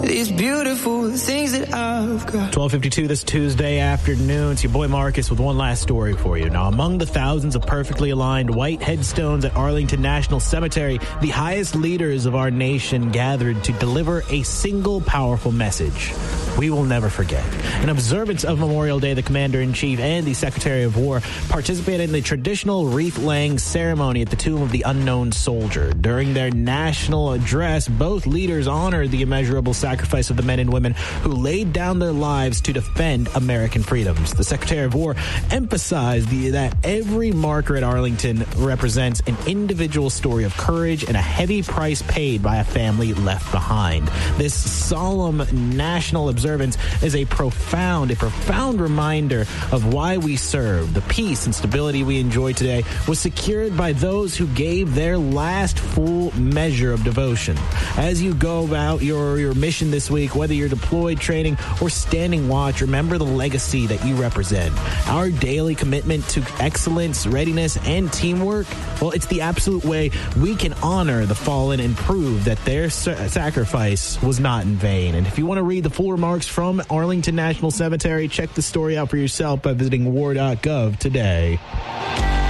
these beautiful things that I've got. 12:52 this Tuesday afternoon. It's your boy Marcus with one last story for you. Now, among the thousands of perfectly aligned white headstones at Arlington National Cemetery, the highest leaders of our nation gathered to deliver a single powerful message. We will never forget. In observance of Memorial Day, the Commander-in-Chief and the Secretary of War participated in the traditional wreath-laying ceremony at the Tomb of the Unknown Soldier. During their national address, both leaders honored the immeasurable sacrifice of the men and women who laid down their lives to defend American freedoms. The Secretary of War emphasized that every marker at Arlington represents an individual story of courage and a heavy price paid by a family left behind. This solemn national observance is a profound reminder of why we serve. The peace and stability we enjoy today was secured by those who gave their last full measure of devotion. As you go about your mission this week, whether you're deployed, training, or standing watch, remember the legacy that you represent. Our daily commitment to excellence, readiness, and teamwork, well, it's the absolute way we can honor the fallen and prove that their sacrifice was not in vain. And if you want to read the full remarks from Arlington National Cemetery, check the story out for yourself by visiting war.gov today.